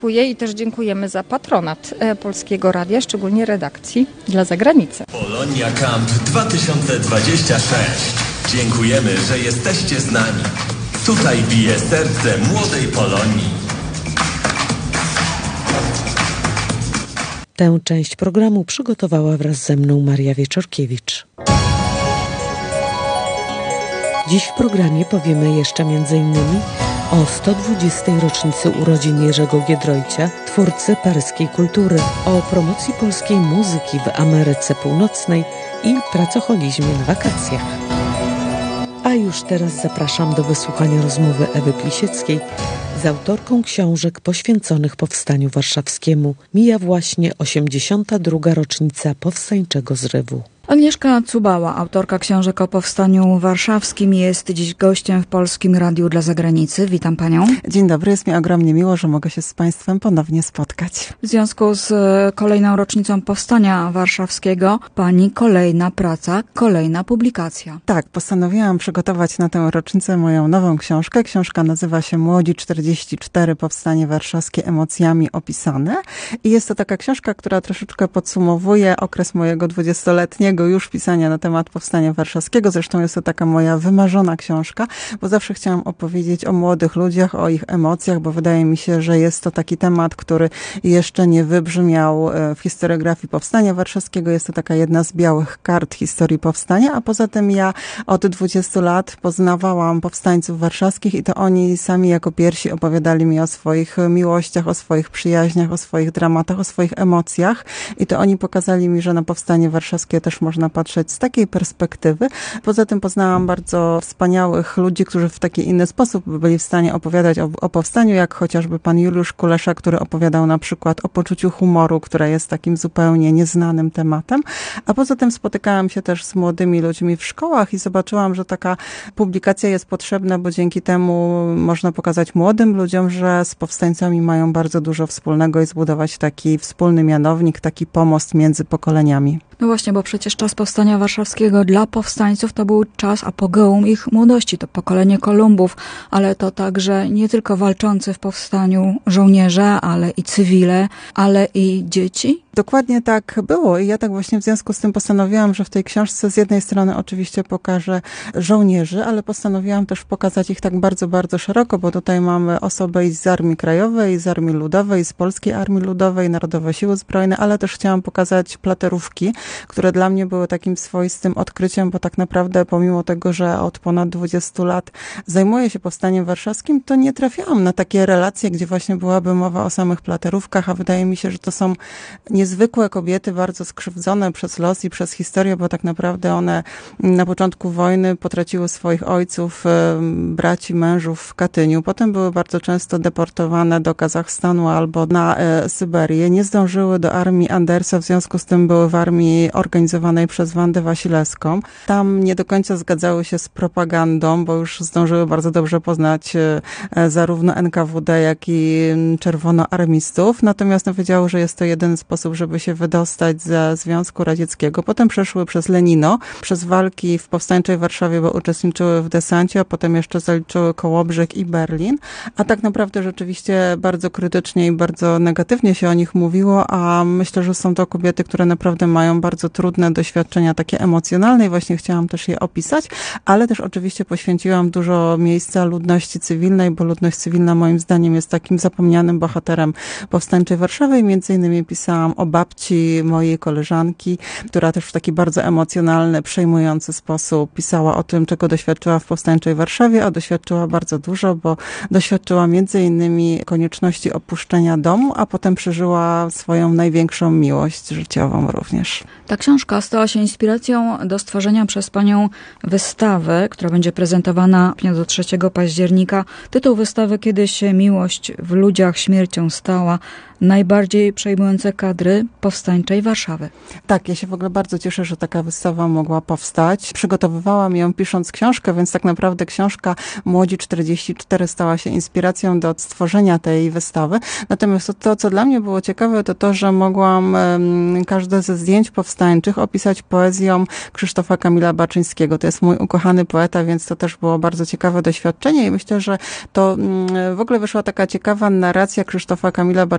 I też dziękujemy za patronat Polskiego Radia, szczególnie redakcji dla zagranicy. Polonia Camp 2026. Dziękujemy, że jesteście z nami. Tutaj bije serce młodej Polonii. Tę część programu przygotowała wraz ze mną Maria Wieczorkiewicz. Dziś w programie powiemy jeszcze m.in. o 120. rocznicy urodzin Jerzego Giedroycia, twórcy paryskiej kultury, o promocji polskiej muzyki w Ameryce Północnej i pracoholizmie na wakacjach. A już teraz zapraszam do wysłuchania rozmowy Ewy Plisieckiej z autorką książek poświęconych Powstaniu Warszawskiemu. Mija właśnie 82. rocznica powstańczego zrywu. Agnieszka Cubała, autorka książek o Powstaniu Warszawskim, jest dziś gościem w Polskim Radiu dla Zagranicy. Witam panią. Dzień dobry, jest mi ogromnie miło, że mogę się z państwem ponownie spotkać. W związku z kolejną rocznicą Powstania Warszawskiego pani kolejna praca, kolejna publikacja. Tak, postanowiłam przygotować na tę rocznicę moją nową książkę. Książka nazywa się Młodzi 44. Powstanie Warszawskie emocjami opisane. I jest to taka książka, która troszeczkę podsumowuje okres mojego 20-letniego już pisania na temat Powstania Warszawskiego. Zresztą jest to taka moja wymarzona książka, bo zawsze chciałam opowiedzieć o młodych ludziach, o ich emocjach, bo wydaje mi się, że jest to taki temat, który jeszcze nie wybrzmiał w historiografii Powstania Warszawskiego. Jest to taka jedna z białych kart historii powstania, a poza tym ja od 20 lat poznawałam powstańców warszawskich i to oni sami jako pierwsi opowiadali mi o swoich miłościach, o swoich przyjaźniach, o swoich dramatach, o swoich emocjach i to oni pokazali mi, że na Powstanie Warszawskie też można patrzeć z takiej perspektywy. Poza tym poznałam bardzo wspaniałych ludzi, którzy w taki inny sposób byli w stanie opowiadać o powstaniu, jak chociażby pan Juliusz Kulesza, który opowiadał na przykład o poczuciu humoru, które jest takim zupełnie nieznanym tematem. A poza tym spotykałam się też z młodymi ludźmi w szkołach i zobaczyłam, że taka publikacja jest potrzebna, bo dzięki temu można pokazać młodym ludziom, że z powstańcami mają bardzo dużo wspólnego i zbudować taki wspólny mianownik, taki pomost między pokoleniami. No właśnie, bo przecież czas Powstania Warszawskiego dla powstańców to był czas apogeum ich młodości. To pokolenie Kolumbów, ale to także nie tylko walczący w powstaniu żołnierze, ale i cywile, ale i dzieci. Dokładnie tak było i ja tak właśnie w związku z tym postanowiłam, że w tej książce z jednej strony oczywiście pokażę żołnierzy, ale postanowiłam też pokazać ich tak bardzo, bardzo szeroko, bo tutaj mamy osoby i z Armii Krajowej, i z Armii Ludowej, i z Polskiej Armii Ludowej, Narodowe Siły Zbrojne, ale też chciałam pokazać platerówki, które dla mnie były takim swoistym odkryciem, bo tak naprawdę pomimo tego, że od ponad 20 lat zajmuję się Powstaniem Warszawskim, to nie trafiałam na takie relacje, gdzie właśnie byłaby mowa o samych platerówkach, a wydaje mi się, że to są niezwykłe kobiety, bardzo skrzywdzone przez los i przez historię, bo tak naprawdę one na początku wojny potraciły swoich ojców, braci, mężów w Katyniu. Potem były bardzo często deportowane do Kazachstanu albo na Syberię. Nie zdążyły do armii Andersa, w związku z tym były w armii organizowanej przez Wandę Wasilewską. Tam nie do końca zgadzały się z propagandą, bo już zdążyły bardzo dobrze poznać zarówno NKWD, jak i czerwonoarmistów. Natomiast wiedziały, że jest to jedyny sposób, żeby się wydostać ze Związku Radzieckiego. Potem przeszły przez Lenino, przez walki w powstańczej Warszawie, bo uczestniczyły w desancie, a potem jeszcze zaliczyły Kołobrzeg i Berlin. A tak naprawdę rzeczywiście bardzo krytycznie i bardzo negatywnie się o nich mówiło, a myślę, że są to kobiety, które naprawdę mają bardzo trudne doświadczenia takie emocjonalne i właśnie chciałam też je opisać, ale też oczywiście poświęciłam dużo miejsca ludności cywilnej, bo ludność cywilna moim zdaniem jest takim zapomnianym bohaterem powstańczej Warszawy i między innymi pisałam o babci mojej koleżanki, która też w taki bardzo emocjonalny, przejmujący sposób pisała o tym, czego doświadczyła w powstańczej Warszawie, a doświadczyła bardzo dużo, bo doświadczyła między innymi konieczności opuszczenia domu, a potem przeżyła swoją największą miłość życiową również. Ta książka stała się inspiracją do stworzenia przez panią wystawy, która będzie prezentowana do 3 października. Tytuł wystawy: Kiedy się miłość w ludziach śmiercią stała. Najbardziej przejmujące kadry Kultury Powstańczej Warszawy. Tak, ja się w ogóle bardzo cieszę, że taka wystawa mogła powstać. Przygotowywałam ją pisząc książkę, więc tak naprawdę książka Młodzi 44 stała się inspiracją do stworzenia tej wystawy. Natomiast to, co dla mnie było ciekawe, to to, że mogłam każde ze zdjęć powstańczych opisać poezją Krzysztofa Kamila Baczyńskiego. To jest mój ukochany poeta, więc to też było bardzo ciekawe doświadczenie i myślę, że to w ogóle wyszła taka ciekawa narracja Krzysztofa Kamila